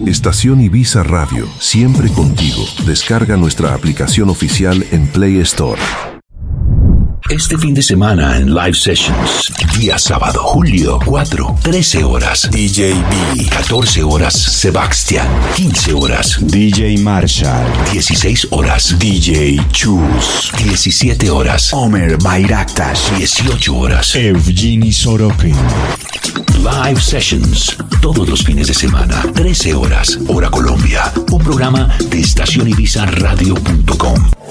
Estación Ibiza Radio, siempre contigo. Descarga nuestra aplicación oficial en Play Store. Este fin de semana en Live Sessions, día sábado, julio 4, 13 horas, DJ B, 14 horas, Sebastián, 15 horas, DJ Marshall, 16 horas, DJ Chus, 17 horas, Omer Bayraktas, 18 horas, Evgeny Sorokin. Live Sessions, todos los fines de semana, 13 horas, hora Colombia, un programa de estacionibizaradio.com.